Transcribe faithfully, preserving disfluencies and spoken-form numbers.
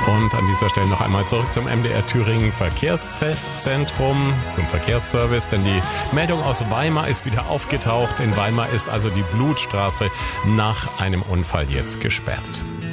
Und an dieser Stelle noch einmal zurück zum M D R Thüringen Verkehrszentrum, zum Verkehrsservice, denn die Meldung aus Weimar ist wieder aufgetaucht. In Weimar ist also die Blutstraße nach einem Unfall jetzt gesperrt.